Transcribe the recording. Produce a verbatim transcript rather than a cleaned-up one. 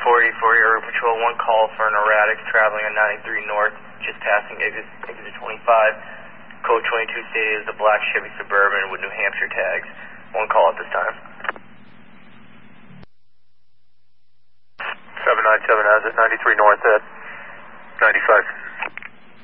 four eighty-four Air Patrol, one call for an erratic traveling on ninety-three North, just passing exit, exit twenty-five. Code twenty-two stated is a black Chevy Suburban with New Hampshire tags. One call at this time. seven nine seven has it, ninety-three North at ninety-five.